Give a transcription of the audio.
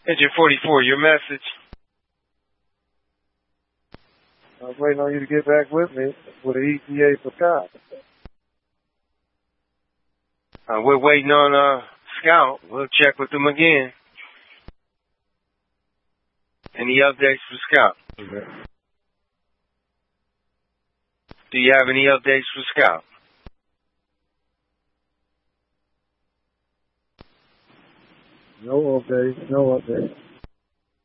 Engine 44, your message. I was waiting on you to get back with me with an ETA for Scott. We're waiting on Scout. We'll check with him again. Any updates for Scout? Okay. Do you have any updates for Scout? No updates.